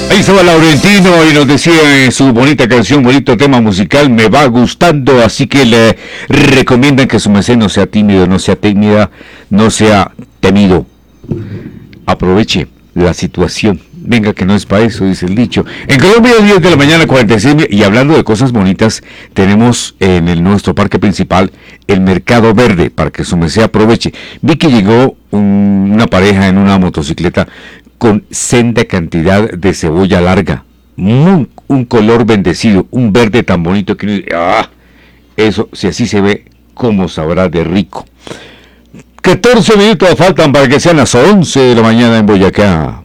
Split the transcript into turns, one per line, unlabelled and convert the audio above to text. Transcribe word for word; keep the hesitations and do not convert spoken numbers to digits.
Ahí estaba Laurentino y nos decía en su bonita canción, bonito tema musical, me va gustando, así que le recomiendan que su merced no sea tímido, no sea tímida, no sea temido. Aproveche la situación. Venga, que no es para eso, dice el dicho. En Colombia, diez de la mañana, cuarenta y seis, y hablando de cosas bonitas, tenemos en el, nuestro parque principal el Mercado Verde, para que su merced aproveche. Vi que llegó un, una pareja en una motocicleta con senda cantidad de cebolla larga, un, un color bendecido, un verde tan bonito que uno dice, ah, eso, si así se ve, cómo sabrá de rico. catorce minutos faltan para que sean las once de la mañana en Boyacá.